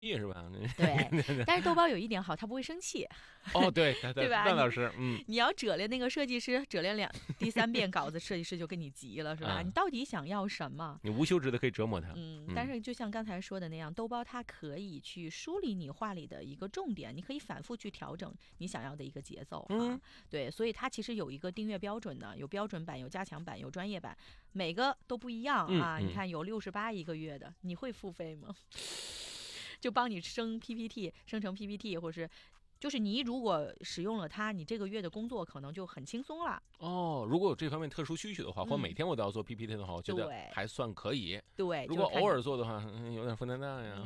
是吧？ 对，但是豆包有一点好，它不会生气。 哦，对， 对吧？ 段老师， 你要折练那个设计师，折练第三遍稿子，设计师就跟你急了，是吧？你到底想要什么？ 你无休止的可以折磨他。 但是就像刚才说的那样，豆包它可以去梳理你画里的一个重点，你可以反复去调整你想要的一个节奏对，所以它其实有一个订阅标准的，有标准版、有加强版、有专业版，每个都不一样啊。你看有68一个月的，你会付费吗？就帮你生成 PPT， 或是就是你如果使用了它，你这个月的工作可能就很轻松了。 哦，如果有这方面特殊需求的话，或每天我都要做 PPT 的话，我觉得还算可以。 对， 如果偶尔做的话，有点负担大呀。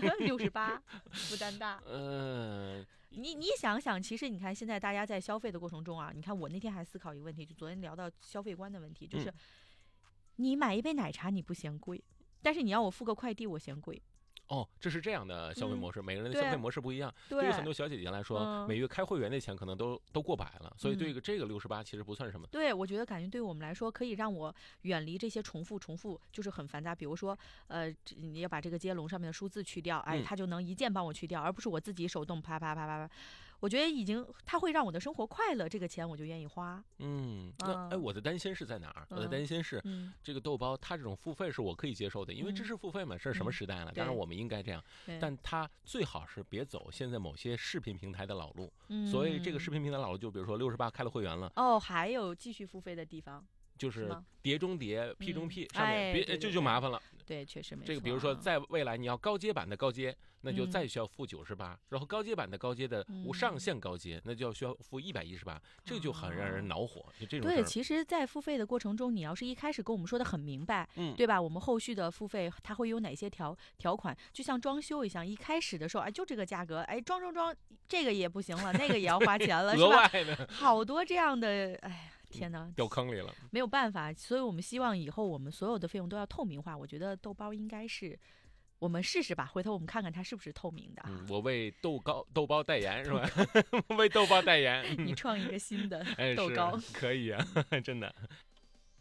68负担大。你想想，其实你看现在大家在消费的过程中啊，你看我那天还思考一个问题，就昨天聊到消费观的问题，就是你买一杯奶茶你不嫌贵，但是你要我付个快递我嫌贵。 哦，这是这样的消费模式，每个人的消费模式不一样。对于很多小姐姐来说，每月开会员的钱可能都过百了，所以对这个68其实不算什么。 对，我觉得感觉对我们来说，可以让我远离这些重复，就是很繁杂。比如说，你要把这个接龙上面的数字去掉，它就能一键帮我去掉，而不是我自己手动啪啪啪啪啪。我觉得它会让我的生活快乐，这个钱我就愿意花。 那我的担心是在哪儿？我的担心是，这个豆包它这种付费是我可以接受的，因为知识付费嘛，这是什么时代了？当然我们应该这样，但它最好是别走现在某些视频平台的老路。所以这个视频平台老路，就比如说68开了会员了， 还有继续付费的地方。 就是碟中谍 P 中 P 上面就麻烦了。 对，确实没错。 这个比如说在未来你要高阶版的高阶，那就再需要付98，然后高阶版的高阶的无上限高阶，那就需要付118，这就很让人恼火。就这种对，其实在付费的过程中，你要是一开始跟我们说的很明白，对吧？我们后续的付费它会有哪些条款？就像装修一样，一开始的时候就这个价格，装这个也不行了，那个也要花钱了， 额外的好多这样的，天哪， 掉坑里了， 没有办法，所以我们希望以后我们所有的费用都要透明化。我觉得豆包应该是，我们试试吧，回头我们看看它是不是透明的。 我为豆包代言是吧？为豆包代言， 你创一个新的豆糕，可以啊，真的。